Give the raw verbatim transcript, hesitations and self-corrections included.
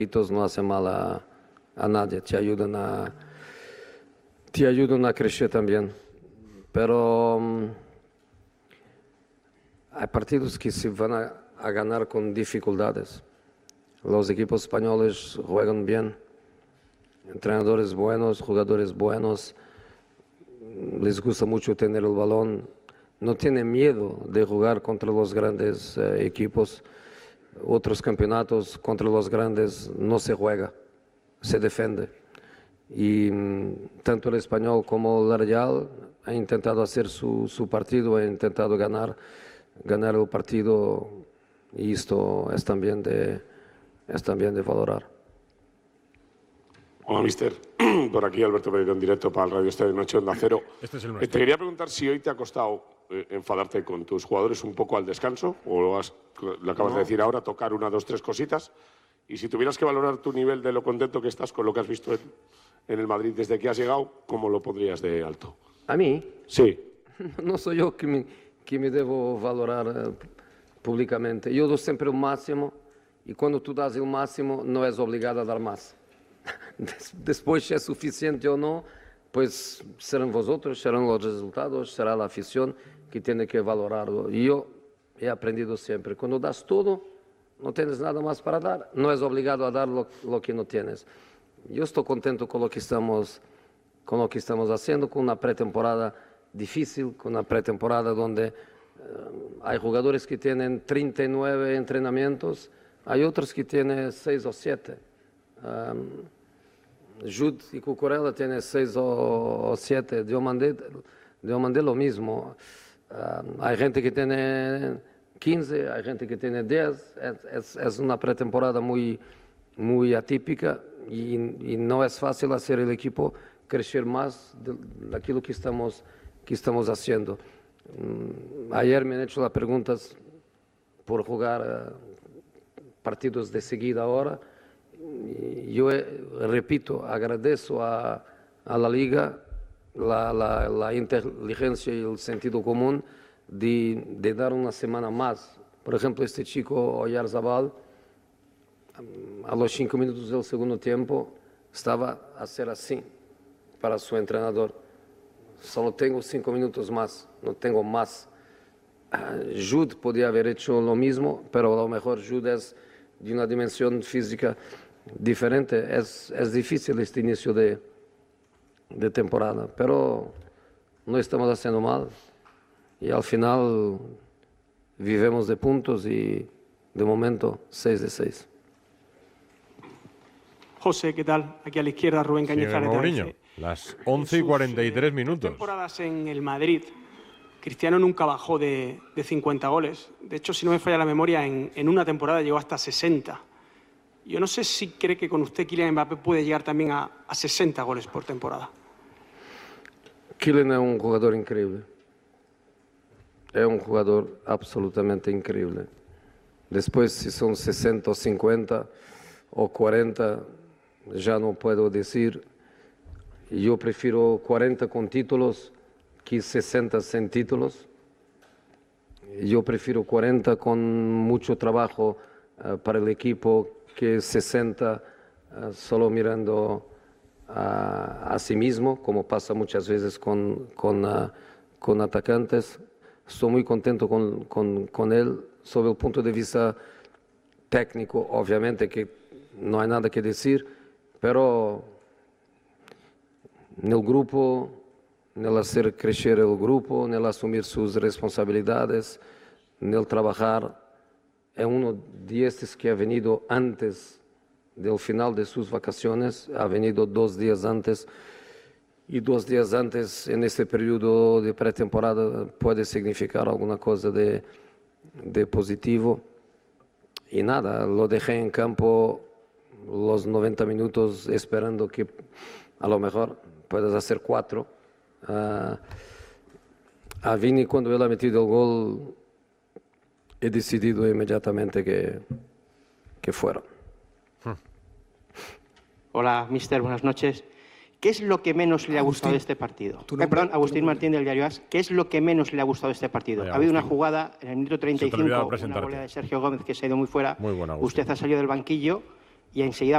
no hacen mal a, a nadie, te ayudan a, te ayudan a crecer también. Pero um, hay partidos que se van a, a ganar con dificultades. Los equipos españoles juegan bien, entrenadores buenos, jugadores buenos, les gusta mucho tener el balón, no tienen miedo de jugar contra los grandes eh, equipos. Otros campeonatos contra los grandes no se juega, se defiende. Y tanto el Español como el Real han intentado hacer su, su partido, han intentado ganar, ganar el partido, y esto es también de, es también de valorar. Hola, mister. Por aquí Alberto Pereiro en directo para el Radio Estadio Noche Onda Cero. Este es el Te quería preguntar si hoy te ha costado eh, enfadarte con tus jugadores un poco al descanso, o lo, has, lo acabas no. de decir ahora, tocar una, dos, tres cositas. Y si tuvieras que valorar tu nivel de lo contento que estás con lo que has visto en, en el Madrid desde que has llegado, ¿cómo lo pondrías de alto? ¿A mí? Sí. No soy yo que me, que me debo valorar uh, públicamente. Yo doy siempre el máximo, y cuando tú das el máximo no es obligado a dar más. Después, si es suficiente o no, pues serán vosotros, serán los resultados, será la afición que tiene que valorarlo. Y yo he aprendido siempre, cuando das todo, no tienes nada más para dar, no es obligado a dar lo, lo que no tienes. Yo estoy contento con lo que estamos, con lo que estamos haciendo, con una pretemporada difícil, con una pretemporada donde uh, hay jugadores que tienen treinta y nueve entrenamientos, hay otros que tienen seis o siete. Um, Jude y Cucurella tienen seis o siete, yo mandé, yo mandé lo mismo. Um, hay gente que tiene quince, hay gente que tiene diez, es, es, es una pretemporada muy, muy atípica, y, y no es fácil hacer el equipo crecer más de, de aquello que estamos, que estamos haciendo. Um, ayer me han hecho las preguntas por jugar uh, partidos de seguida ahora. Yo eh, repito, agradezco a, a la Liga la, la, la inteligencia y el sentido común de, de dar una semana más. Por ejemplo, este chico Oyarzabal, a los cinco minutos del segundo tiempo, estaba a hacer así para su entrenador. Solo tengo cinco minutos más, no tengo más. Jude podía haber hecho lo mismo, pero a lo mejor Jude es de una dimensión física diferente. Es, es difícil este inicio de, de temporada, pero no estamos haciendo mal, y al final vivimos de puntos y de momento seis de seis. José, ¿qué tal? Aquí a la izquierda Rubén Cañizares. Mourinho, las once y cuarenta y tres minutos. Temporadas en el Madrid, Cristiano nunca bajó de, de cincuenta goles. De hecho, si no me falla la memoria, en, en una temporada llegó hasta sesenta. Yo no sé si cree que con usted Kylian Mbappé puede llegar también a, a sesenta goles por temporada. Kylian es un jugador increíble. Es un jugador absolutamente increíble. Después, si son sesenta o cincuenta o cuarenta, ya no puedo decir. Yo prefiero cuarenta con títulos que sesenta sin títulos. Yo prefiero cuarenta con mucho trabajo uh, para el equipo que sesenta uh, solo mirando a, a sí mismo, como pasa muchas veces con, con, uh, con atacantes. Estoy muy contento con, con, con él. Sobre el punto de vista técnico, obviamente que no hay nada que decir, pero en el grupo, en el hacer crecer el grupo, en el asumir sus responsabilidades, en el trabajar, es uno de estos que ha venido antes del final de sus vacaciones, ha venido dos días antes, y dos días antes en este periodo de pretemporada puede significar alguna cosa de, de positivo. Y nada, lo dejé en campo los noventa minutos esperando que a lo mejor puedas hacer cuatro. Uh, a Vini, cuando él ha metido el gol, he decidido inmediatamente que, que fuera. Hola, mister, buenas noches. ¿Qué es lo que menos le ha Agustín, gustado de este partido? tu Eh, nombre, perdón, tu Agustín nombre. Martín del Diario As. ¿Qué es lo que menos le ha gustado de este partido? Vaya, ha habido una Agustín. jugada en el minuto treinta y Se te olvidaba cinco, una presentarte. volea de Sergio Gómez que se ha ido muy fuera. Muy buena, Agustín. Usted ha salido del banquillo y enseguida